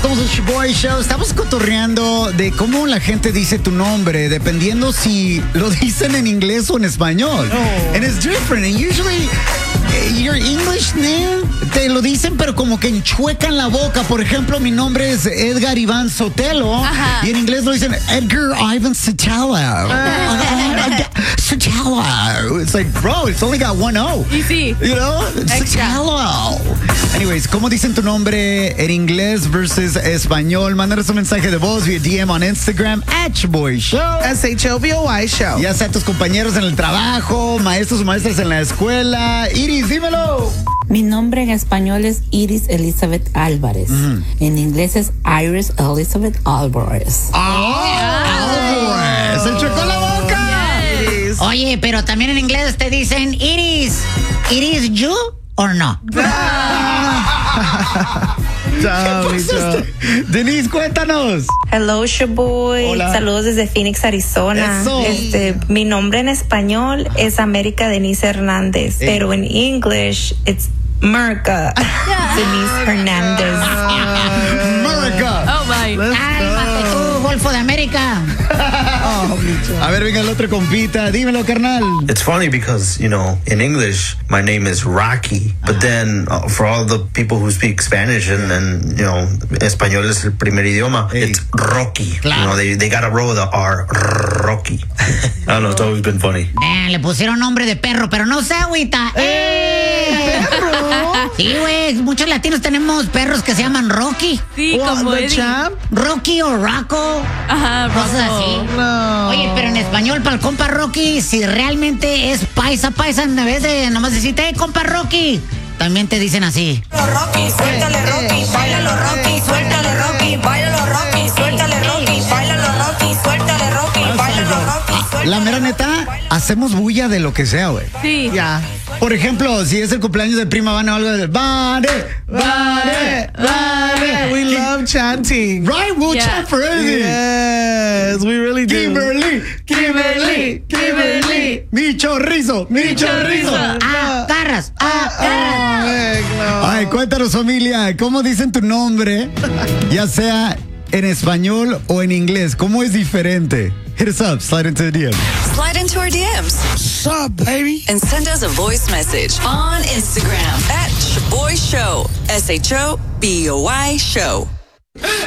Somos el Shoboy Show. Estamos cotorreando de cómo la gente dice tu nombre, dependiendo si lo dicen en inglés o en español. Oh. And it's different. And usually, your English name, te lo dicen, pero como que enchuecan la boca. Por ejemplo, mi nombre es Edgar Iván Sotelo. Ajá. Y en inglés lo dicen Edgar Ivan Sotelo. Sotelo. It's like, bro, it's only got one O. Y sí. You know? Sotelo. Anyways, ¿cómo dicen tu nombre en inglés versus español? Mándanos un mensaje de voz vía DM on Instagram @ShoboyShow. SHOBOY Show. Ya sea tus compañeros en el trabajo, maestros o maestras en la escuela. Iris, dímelo. Mi nombre en español es Iris Elizabeth Álvarez. En inglés es Iris Elizabeth Álvarez. ¡Se chocó la boca! Yes. Oye, pero también en inglés te dicen Iris. ¿Iris you or no? Chao, bicho. Denise, cuéntanos. Hello, Shoboy. Hola. Saludos desde Phoenix, Arizona. Eso. Mi nombre en español es América Denise Hernández, pero en English it's Merca Denise Hernández. America. Oh, my. Cálmate tú, Golfo de América. A ver, venga el otro compita. Dímelo, carnal. It's funny because, you know, in English, my name is Rocky. But then for all the people who speak Spanish and you know, español es el primer idioma, it's Rocky. Claro. You know, they got to roll the R, Rocky. I don't know, it's always been funny. Le pusieron nombre de perro, pero no sé, agüita. Sí, güey, muchos latinos tenemos perros que se llaman Rocky. Sí, What, como the Eddie. champ? Rocky o Rocco. Ajá, Cosas Rocco. así. No. Oye, pero en español para el compa Rocky, si realmente es paisa, en vez de nomás decirte, compa Rocky, también te dicen así. Rocky, suéltale Rocky, bailalo Rocky, suéltale Rocky, bailalo Rocky, suéltale Rocky, bailalo Rocky, suéltale Rocky, bailalo Rocky, suéltale. La mera neta, hacemos bulla de lo que sea, güey. Sí. Ya. Por ejemplo, si es el cumpleaños de prima Vane o algo de Vane. We love chanting. Right, we'll Yeah. chat for anything. Yes, we really do. Kimberly. Mi chorizo. Agarras. Oh, heck no. Ay, cuéntanos, familia, ¿cómo dicen tu nombre? Ya sea en español o en inglés, ¿cómo es diferente? Hit us up, slide into the DM. Slide into our DMs. What's up, baby? And send us a voice message on Instagram @ShoboyShow. SHOBOY Show.